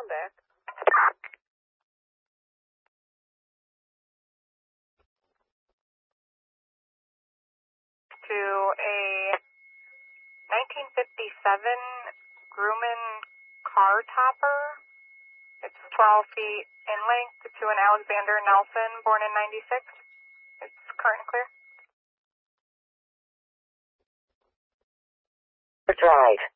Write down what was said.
back. To a 1957 Grumman car topper. It's 12 feet in length to an Alexander Nelson, born in 96. It's current and clear. Drive.